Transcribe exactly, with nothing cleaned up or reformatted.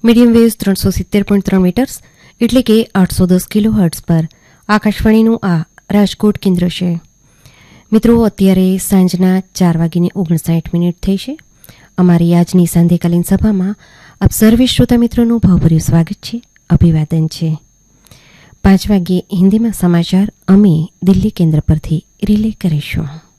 Medium waves ત્રણસો સિત્તેર point ત્રણ મીટર્સ એટલે કે આઠસો દસ કિલો હર્ટ્ઝ પર આકાશવાણીનું આ રાજકોટ કેન્દ્ર છે. મિત્રો, અત્યારે સાંજના ચાર વાગીને ઓગણસાઠ મિનિટ થઈ છે. અમારી આજની સાંધ્યકાલીન સભામાં આપ સર્વે શ્રોતા મિત્રોનું ભાવભર્યું સ્વાગત છે, અભિવાદન છે. પાંચ વાગ્યે હિન્દીમાં સમાચાર અમે દિલ્હી કેન્દ્ર પરથી રિલે કરીશું.